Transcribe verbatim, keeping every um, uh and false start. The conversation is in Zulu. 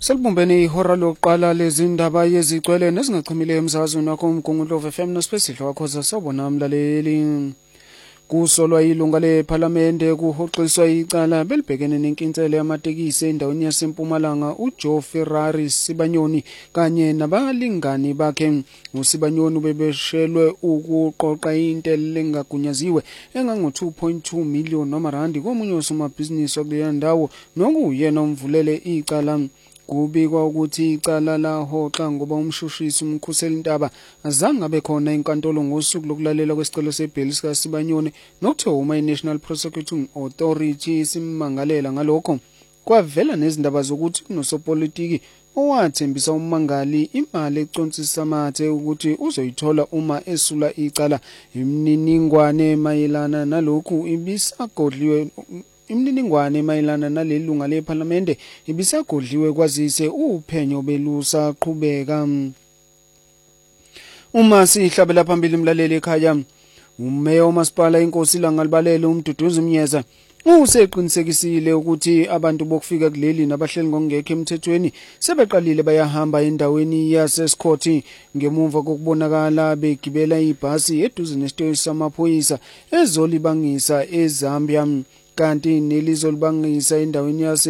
Selibumbene ihora lokuqala lezindaba yezigcwele nezingachimile emsakazweni wakho uMgungundlovu F M nosiphesidlo wakho zasawubona mlaleli. Kusolwa ilunga lePhalamende kuhoxiswa icala belibhekene nenkinsela yamatekisi endaweni yaseMpumalanga uJoe Ferrari Sibanyoni kanye nabalingani bakhe. uSibanyoni bebeshelwe ukuqoqa intela engagunyaziwe engango two point two million noma randi komunye osomabhizinisi wakuleyo ndawo nokuyena umvulele icala. Kubikwa ukuthi icala lahoxa ngoba umshushisi uMkhuselintaba azange abe khona enkantolo ngosuku lokulalela kwesicelo sebheli sikaSibanyoni nokuthiwa uma iNational Prosecuting Authority simmangalela ngalokho. Kwavela nezindaba zokuthi kunosopolitiki owathembisa umangali imali econsisa amathe ukuthi uzoyithola uma esula icala. Imininingwane mayelana nalokhu ibisagodliwe Imininingwane emayelana naleli lunga lePhalamende ibisagodliwe kwazise uphenyo belusaqhubeka. Uma sihlabela phambili imlaleli ekhaya, uMeya woMasipala iNkosi Langalibalele uMduduzi Mnyeza useqinisekisile ukuthi abantu bokufika kuleli nabahleli ngokungekho emthethweni sebeqalile bayahamba endaweni yaseScott ngemuva kokubonakala begibela ibhasi eduze nesiteshi samaphoyisa ezolibangisa eZambia kanti nelizolibangisa endaweni yase